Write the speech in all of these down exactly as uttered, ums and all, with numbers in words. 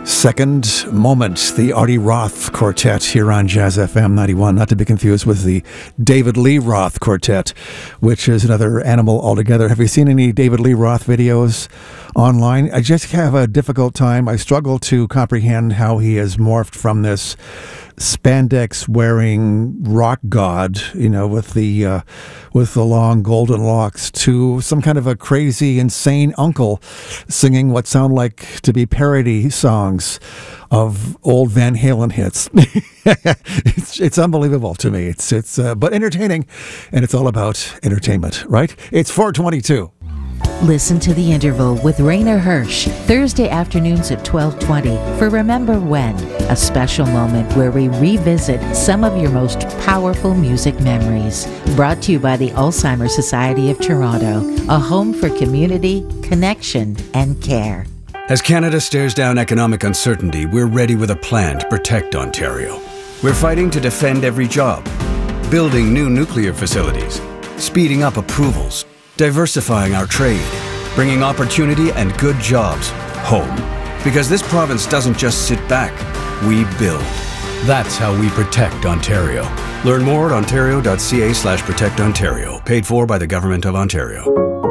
Second Moment, the Artie Roth Quartet here on Jazz F M ninety-one, not to be confused with the David Lee Roth Quartet, which is another animal altogether. Have you seen any David Lee Roth videos online? I just have a difficult time. I struggle to comprehend how he has morphed from this spandex-wearing rock god, you know, with the uh, with the long golden locks, to some kind of a crazy, insane uncle singing what sound like to be parody songs of old Van Halen hits. it's, it's unbelievable to me. It's it's uh, but entertaining, and it's all about entertainment, right? It's four twenty-two. Listen to The Interval with Rainer Hirsch, Thursday afternoons at twelve twenty for Remember When, a special moment where we revisit some of your most powerful music memories. Brought to you by the Alzheimer's Society of Toronto, a home for community, connection, and care. As Canada stares down economic uncertainty, we're ready with a plan to protect Ontario. We're fighting to defend every job, building new nuclear facilities, speeding up approvals, diversifying our trade, bringing opportunity and good jobs home. Because this province doesn't just sit back, we build. That's how we protect Ontario. Learn more at ontario.ca slash protect Ontario. Paid for by the Government of Ontario.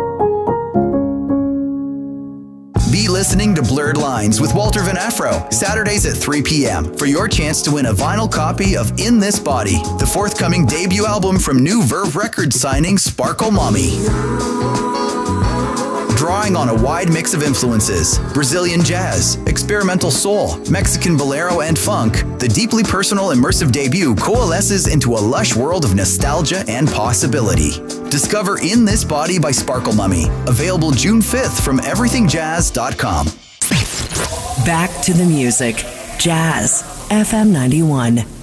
Be listening to Blurred Lines with Walter Van Afro, Saturdays at three p.m. for your chance to win a vinyl copy of In This Body, the forthcoming debut album from new Verve Records signing Sparkle Mommy. Drawing on a wide mix of influences, Brazilian jazz, experimental soul, Mexican bolero, and funk, the deeply personal immersive debut coalesces into a lush world of nostalgia and possibility. Discover In This Body by Sparkle Mummy, available June fifth from everything jazz dot com. Back to the music. Jazz F M ninety-one.